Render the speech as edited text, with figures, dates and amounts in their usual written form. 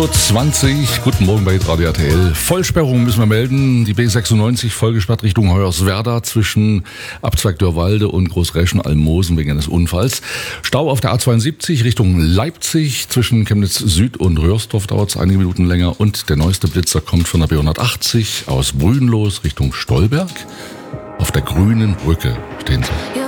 8.20 Uhr, guten Morgen bei Radio RTL. Vollsperrung müssen wir melden. Die B96 vollgesperrt Richtung Hoyerswerda zwischen Abzweig Dörrwalde und Großräschen-Almosen wegen eines Unfalls. Stau auf der A72 Richtung Leipzig zwischen Chemnitz Süd und Röhrsdorf dauert es einige Minuten länger. Und der neueste Blitzer kommt von der B180 aus Brünn los Richtung Stolberg. Auf der Grünen Brücke stehen sie.